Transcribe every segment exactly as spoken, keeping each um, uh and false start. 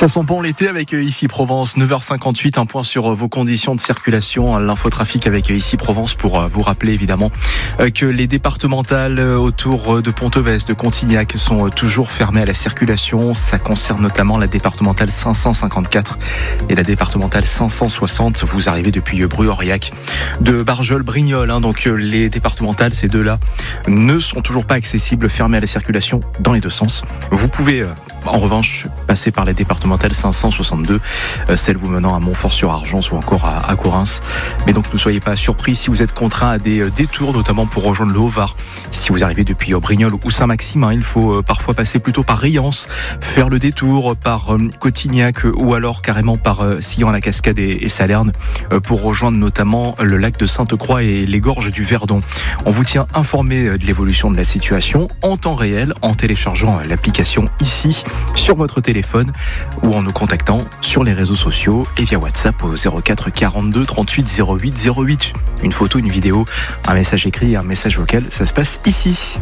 Ça sent bon l'été avec Ici Provence, neuf heures cinquante-huit, un point sur vos conditions de circulation, l'infotrafic avec Ici Provence pour vous rappeler évidemment que les départementales autour de Ponteves, de Contignac sont toujours fermées à la circulation. Ça concerne notamment la départementale cinq cent cinquante-quatre et la départementale cinq cent soixante. Vous arrivez depuis Bru-Aurillac, de Barjol, Brignoles, hein, donc les départementales, ces deux-là, ne sont toujours pas accessibles, fermées à la circulation dans les deux sens. Vous pouvez en revanche passer par la départementale cinq cent soixante-deux, celle vous menant à Montfort-sur-Argence ou encore à, à Correns. Mais donc ne soyez pas surpris si vous êtes contraint à des détours, notamment pour rejoindre le Haut-Var. Si vous arrivez depuis Brignoles ou Saint-Maxime, hein, il faut parfois passer plutôt par Riance, faire le détour par euh, Cotignac ou alors carrément par euh, Sillon-la-Cascade et, et Salerne euh, pour rejoindre notamment le lac de Sainte-Croix et les gorges du Verdon. On vous tient informé de l'évolution de la situation en temps réel en téléchargeant l'application Ici sur votre téléphone ou en nous contactant sur les réseaux sociaux et via WhatsApp au zéro quatre quarante-deux trente-huit zéro huit zéro huit. Une photo, une vidéo, un message écrit et un message vocal, ça se passe ici.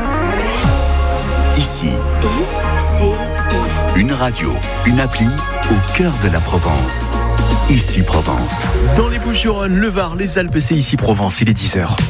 Ici. I. Une radio, une appli au cœur de la Provence. Ici Provence. Dans les Bouches-du-Rhône, le Var, les Alpes, c'est Ici Provence, il est dix heures.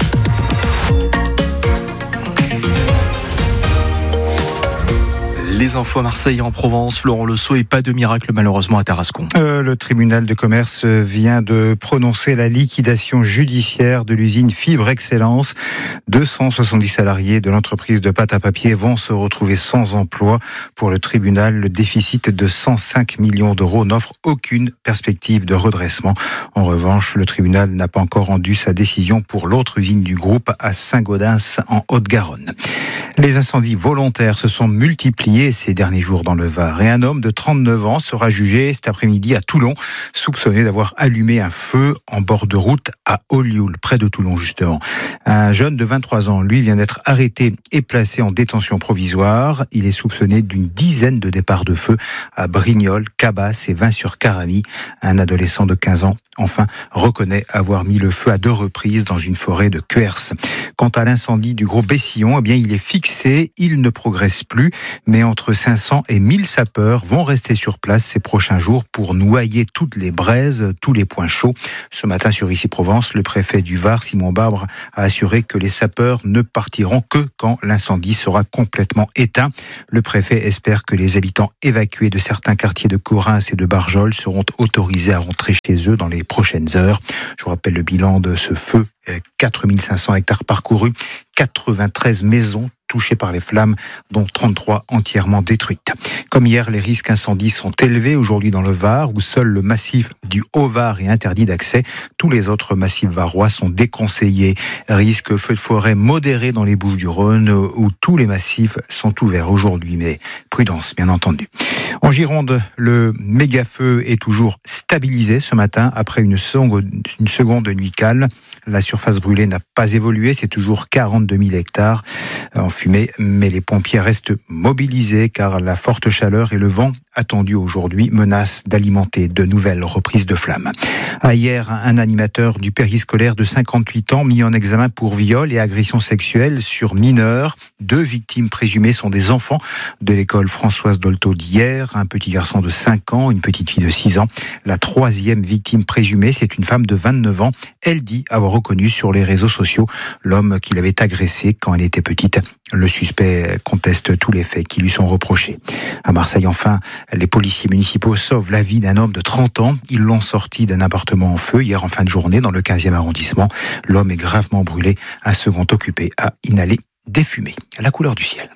Les infos à Marseille et en Provence, Florent Lesault, et pas de miracle malheureusement à Tarascon. Euh, le tribunal de commerce vient de prononcer la liquidation judiciaire de l'usine Fibre Excellence. deux cent soixante-dix salariés de l'entreprise de pâte à papier vont se retrouver sans emploi. Pour le tribunal, le déficit de cent cinq millions d'euros n'offre aucune perspective de redressement. En revanche, le tribunal n'a pas encore rendu sa décision pour l'autre usine du groupe à Saint-Gaudens en Haute-Garonne. Les incendies volontaires se sont multipliés ces derniers jours dans le Var et un homme de trente-neuf ans sera jugé cet après-midi à Toulon, soupçonné d'avoir allumé un feu en bord de route à Olioul, près de Toulon justement. Un jeune de vingt-trois ans, lui, vient d'être arrêté et placé en détention provisoire. Il est soupçonné d'une dizaine de départs de feu à Brignoles, Cabas et Vins-sur-Caravie. Un adolescent de quinze ans, enfin, reconnaît avoir mis le feu à deux reprises dans une forêt de Quers. Quant à l'incendie du gros Bessillon, eh bien, il est fixé, il ne progresse plus, mais entre cinq cents et mille sapeurs vont rester sur place ces prochains jours pour noyer toutes les braises, tous les points chauds. Ce matin, sur Ici Provence, le préfet du Var, Simon Barbre, a assuré que les sapeurs ne partiront que quand l'incendie sera complètement éteint. Le préfet espère que les habitants évacués de certains quartiers de Correns et de Barjol seront autorisés à rentrer chez eux dans les prochaines heures. Je vous rappelle le bilan de ce feu, quatre mille cinq cents hectares parcourus, quatre-vingt-treize maisons touchées par les flammes, dont trente-trois entièrement détruites. Comme hier, les risques incendies sont élevés aujourd'hui dans le Var, où seul le massif du Haut-Var est interdit d'accès. Tous les autres massifs varois sont déconseillés. Risque feu de forêt modéré dans les Bouches-du-Rhône, où tous les massifs sont ouverts aujourd'hui, mais prudence, bien entendu. En Gironde, le méga-feu est toujours stabilisé ce matin, après une seconde, une seconde nuit calme. La surface brûlée n'a pas évolué, c'est toujours quarante-deux mille hectares en fumée, mais les pompiers restent mobilisés car la forte chaleur et le vent attendu aujourd'hui menacent d'alimenter de nouvelles reprises de flammes. À hier, un animateur du périscolaire de cinquante-huit ans mis en examen pour viol et agression sexuelle sur mineurs. Deux victimes présumées sont des enfants de l'école Françoise Dolto d'hier, un petit garçon de cinq ans, une petite fille de six ans. La troisième victime présumée, c'est une femme de vingt-neuf ans. Elle dit avoir reconnu sur les réseaux sociaux l'homme qui l'avait agressée quand elle était petite. Le suspect conteste tous les faits qui lui sont reprochés. À Marseille, enfin, les policiers municipaux sauvent la vie d'un homme de trente ans. Ils l'ont sorti d'un appartement en feu hier en fin de journée dans le quinzième arrondissement. L'homme est gravement brûlé. Un second occupé a inhalé des fumées. La couleur du ciel.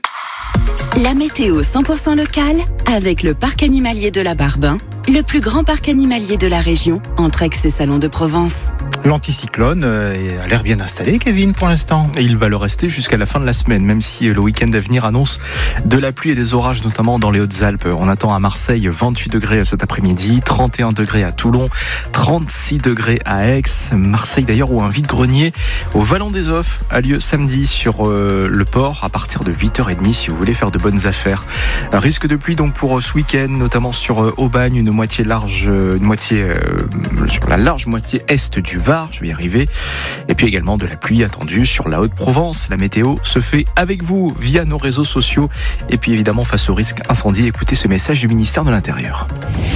La météo cent pour cent locale avec le parc animalier de la Barbin, le plus grand parc animalier de la région, entre Aix et Salon de Provence. L'anticyclone a l'air bien installé, Kevin, pour l'instant. Et il va le rester jusqu'à la fin de la semaine, même si le week-end à venir annonce de la pluie et des orages, notamment dans les Hautes-Alpes. On attend à Marseille vingt-huit degrés cet après-midi, trente et un degrés à Toulon, trente-six degrés à Aix. Marseille d'ailleurs, où un vide-grenier au Vallon des Offs a lieu samedi sur euh, le port à partir de huit heures trente si vous voulez faire de bonnes affaires. Un risque de pluie donc pour ce week-end, notamment sur euh, Aubagne, une moitié large, une moitié euh, sur la large moitié est du Var. Var, je vais y arriver. Et puis également de la pluie attendue sur la Haute-Provence. La météo se fait avec vous via nos réseaux sociaux. Et puis évidemment, face au risque incendie, écoutez ce message du ministère de l'Intérieur.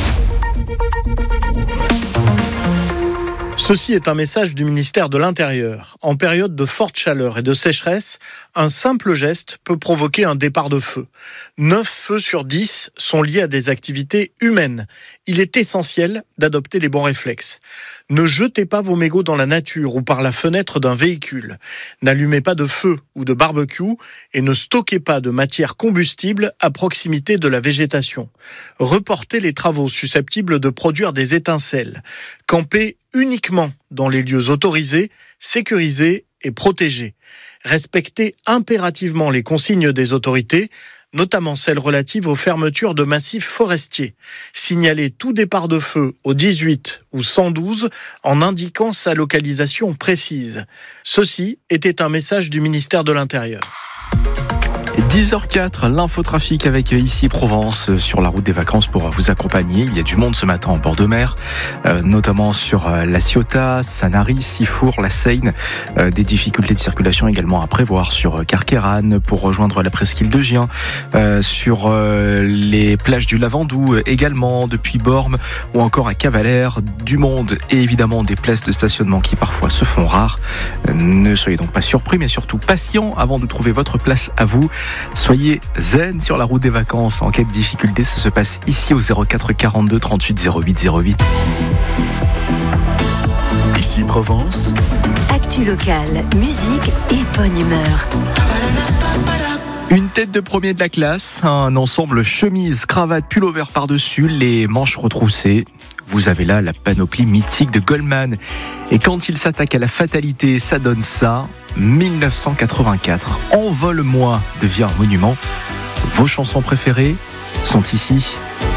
Ceci est un message du ministère de l'Intérieur. En période de forte chaleur et de sécheresse, un simple geste peut provoquer un départ de feu. neuf feux sur dix sont liés à des activités humaines. Il est essentiel d'adopter les bons réflexes. Ne jetez pas vos mégots dans la nature ou par la fenêtre d'un véhicule. N'allumez pas de feu ou de barbecue et ne stockez pas de matière combustible à proximité de la végétation. Reportez les travaux susceptibles de produire des étincelles. Campez uniquement dans les lieux autorisés, sécurisés et protégés. Respectez impérativement les consignes des autorités, notamment celles relatives aux fermetures de massifs forestiers. Signalez tout départ de feu au dix-huit ou cent douze en indiquant sa localisation précise. Ceci était un message du ministère de l'Intérieur. dix heures quatre, l'infotrafic avec Ici Provence sur la route des vacances pour vous accompagner. Il y a du monde ce matin en bord de mer, euh, notamment sur euh, la Ciotat, Sanary, Sifour, la Seine. Euh, des difficultés de circulation également à prévoir sur Carqueiranne pour rejoindre la presqu'île de Gien, euh, sur euh, les plages du Lavandou également, depuis Bormes ou encore à Cavalère. Du monde et évidemment des places de stationnement qui parfois se font rares. Euh, ne soyez donc pas surpris, mais surtout patient avant de trouver votre place à vous. Soyez zen sur la route des vacances. En cas de difficulté, ça se passe ici au zéro quatre quarante-deux trente-huit zéro huit zéro huit. Ici Provence. Actu locale, musique et bonne humeur. Une tête de premier de la classe, un ensemble chemise, cravate, pullover par-dessus, les manches retroussées. Vous avez là la panoplie mythique de Goldman. Et quand il s'attaque à la fatalité, ça donne ça. dix-neuf cent quatre-vingt-quatre. Envole-moi devient un monument. Vos chansons préférées sont ici.